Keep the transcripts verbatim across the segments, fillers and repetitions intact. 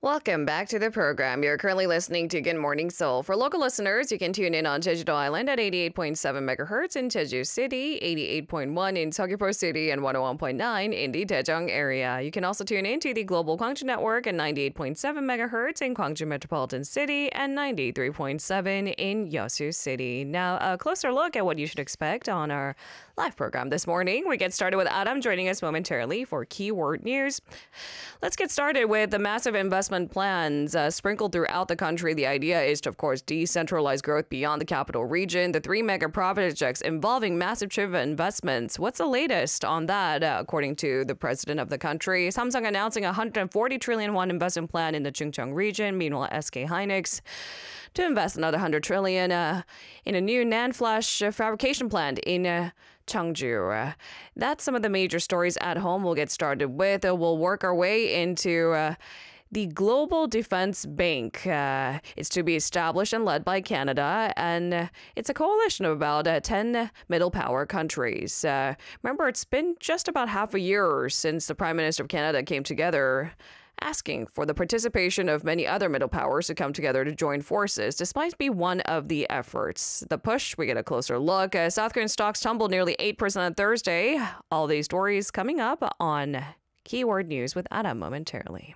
Welcome back to the program. You're currently listening to Good Morning Seoul. For local listeners, you can tune in on Jeju-do Island at eighty-eight point seven megahertz in Jeju City, eighty-eight point one in Seogwipo City, and one oh one point nine in the Daejeong area. You can also tune in to the Global Gwangju Network at ninety-eight point seven megahertz in Gwangju Metropolitan City and ninety-three point seven in Yeosu City. Now, a closer look at what you should expect on our live program this morning. We get started with Adam joining us momentarily for keyword news. Let's get started with the massive investment plans uh, sprinkled throughout the country. The idea is to, of course, decentralize growth beyond the capital region. The three mega projects involving massive chip investments. What's the latest on that? Uh, according to the president of the country, Samsung announcing a one hundred forty trillion won investment plan in the Chungcheong region. Meanwhile, S K Hynix to invest another one hundred trillion uh, in a new NAND flash uh, fabrication plant in uh, Cheongju. Uh, that's some of the major stories at home we'll get started with. Uh, we'll work our way into uh, the Global Defense Bank. Uh, is to be established and led by Canada, and uh, it's a coalition of about uh, ten middle power countries. Uh, remember, it's been just about half a year since the Prime Minister of Canada came together asking for the participation of many other middle powers to come together to join forces. This might be one of the efforts. The push, we get a closer look. Uh, South Korean stocks tumbled nearly eight percent on Thursday. All these stories coming up on Keyword News with Adam momentarily.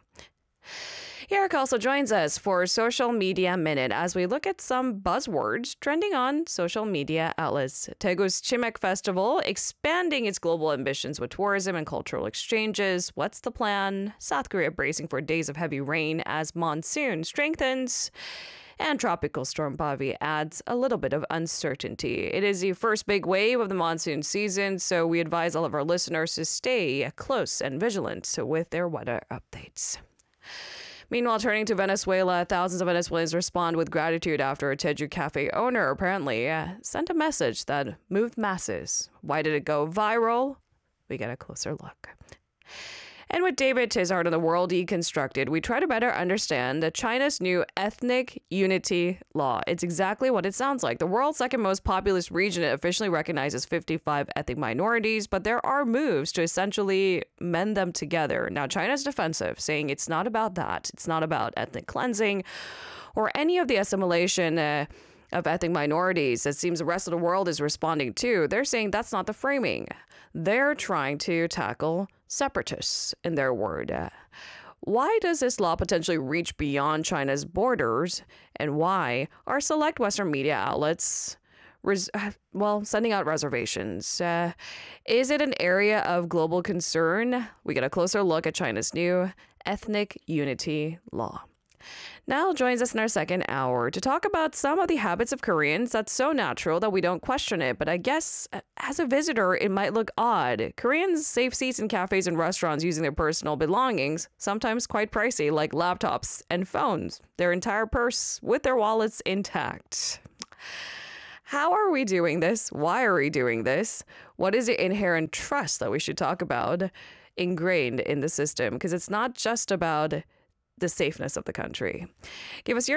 Eric also joins us for Social Media Minute as we look at some buzzwords trending on social media outlets. Daegu's Chimek Festival expanding its global ambitions with tourism and cultural exchanges. What's the plan? South Korea bracing for days of heavy rain as monsoon strengthens. And Tropical Storm Bavi adds a little bit of uncertainty. It is the first big wave of the monsoon season, so we advise all of our listeners to stay close and vigilant with their weather updates. Meanwhile, turning to Venezuela, thousands of Venezuelans respond with gratitude after a Jeju cafe owner apparently uh, sent a message that moved masses. Why did it go viral? We get a closer look. And with David Tizard on the World Deconstructed, we try to better understand China's new ethnic unity law. It's exactly what it sounds like. The world's second most populous region officially recognizes fifty-five ethnic minorities, but there are moves to essentially mend them together. Now, China's defensive, saying it's not about that. It's not about ethnic cleansing or any of the assimilation uh, of ethnic minorities. It seems the rest of the world is responding to. They're saying that's not the framing. They're trying to tackle separatists, in their word. Uh, why does this law potentially reach beyond China's borders, and why are select Western media outlets res- well, sending out reservations? Uh, is it an area of global concern? We get a closer look at China's new ethnic unity law. Now joins us in our second hour to talk about some of the habits of Koreans that's so natural that we don't question it. But I guess as a visitor, it might look odd. Koreans save seats in cafes and restaurants using their personal belongings, sometimes quite pricey, like laptops and phones, their entire purse with their wallets intact. How are we doing this? Why are we doing this? What is the inherent trust that we should talk about ingrained in the system? Because it's not just about the safeness of the country. Give us your